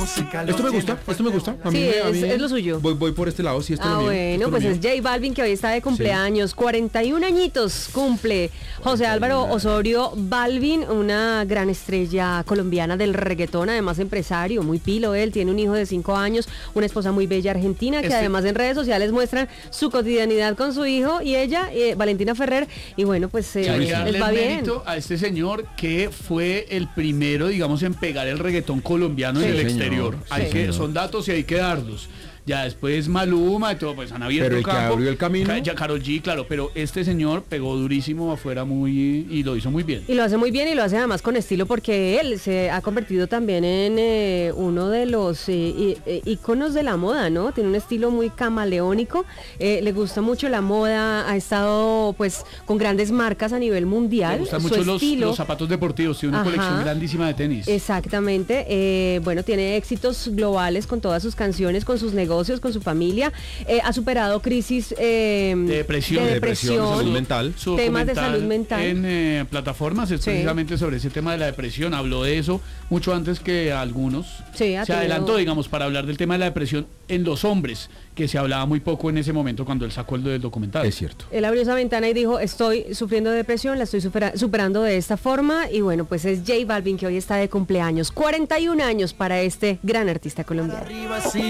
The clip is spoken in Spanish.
Esto me gusta. A mí Sí, a mí es lo suyo. Voy por este lado, sí, esto es lo mío. Bueno, pues es J Balvin, que hoy está de cumpleaños, 41 añitos cumple José Álvaro Osorio Balvin, una gran estrella colombiana del reggaetón, además empresario, muy pilo él, tiene un hijo de 5 años, una esposa muy bella argentina, que además en redes sociales muestran su cotidianidad con su hijo y ella, Valentina Ferrer, y bueno, pues les va bien. A este señor que fue el primero, digamos, en pegar el reggaetón colombiano en el exterior. Son datos y hay que darlos. Ya después Maluma y todo, pues han abierto pero el campo. Que abrió el camino. Ya Karol G, claro, pero este señor pegó durísimo afuera y lo hizo muy bien. Y lo hace muy bien y lo hace además con estilo porque él se ha convertido también en uno de los íconos de la moda, ¿no? Tiene un estilo muy camaleónico, le gusta mucho la moda, ha estado pues con grandes marcas a nivel mundial. Le gustan mucho los zapatos deportivos, tiene una colección grandísima de tenis. Exactamente, bueno, tiene éxitos globales con todas sus canciones, con sus negocios, con su familia, ha superado crisis de depresión, salud mental, temas de salud mental en plataformas, es precisamente sobre ese tema de la depresión, habló de eso mucho antes que algunos, se adelantó, digamos, para hablar del tema de la depresión en los hombres, que se hablaba muy poco en ese momento cuando él sacó el del documental. Es cierto. Él abrió esa ventana y dijo, estoy sufriendo de depresión, la estoy superando de esta forma, y bueno, pues es J Balvin, que hoy está de cumpleaños, 41 años para este gran artista colombiano.